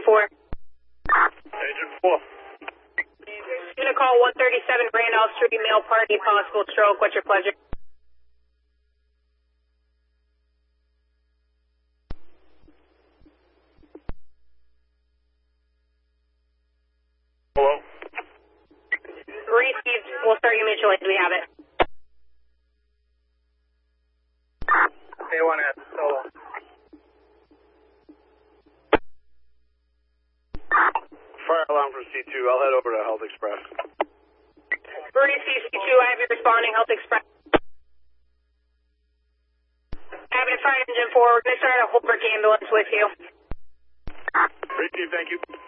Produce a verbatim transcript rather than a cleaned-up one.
four. Agent four. Gonna call one thirty-seven Randolph Street, male party, possible stroke. What's your pleasure? Hello? Received. We'll start you mutual aid. We have it. A one S, solo. Fire alarm from C two. I'll head over to Health Express. Received C two. I have you responding. Health Express. Abbott Fire Engine four. We're going to start a Holbrook ambulance with you. Received, thank you.